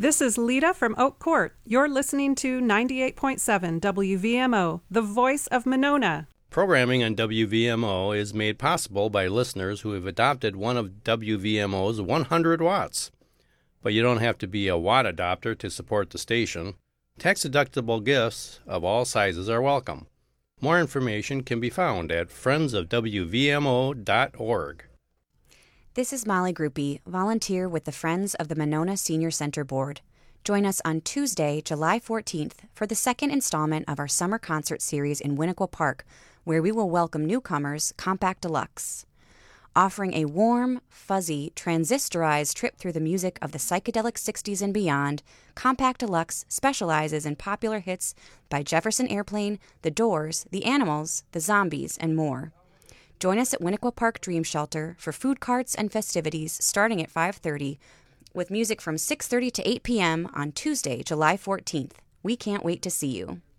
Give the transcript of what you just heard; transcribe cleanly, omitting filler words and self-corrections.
This is Lita from Oak Court. You're listening to 98.7 WVMO, the voice of Monona. Programming on WVMO is made possible by listeners who have adopted one of WVMO's 100 watts. But you don't have to be a watt adopter to support the station. Tax-deductible gifts of all sizes are welcome. More information can be found at friendsofwvmo.org. This is Molly Groupie, volunteer with the Friends of the Monona Senior Center Board. Join us on Tuesday, July 14th, for the second installment of our summer concert series in Winnequa Park, where we will welcome newcomers, Compact Deluxe. Offering a warm, fuzzy, transistorized trip through the music of the psychedelic 60s and beyond, Compact Deluxe specializes in popular hits by Jefferson Airplane, The Doors, The Animals, The Zombies, and more. Join us at Winnequa Park Dream Shelter for food carts and festivities starting at 5:30, with music from 6:30 to 8 p.m. on Tuesday, July 14th. We can't wait to see you.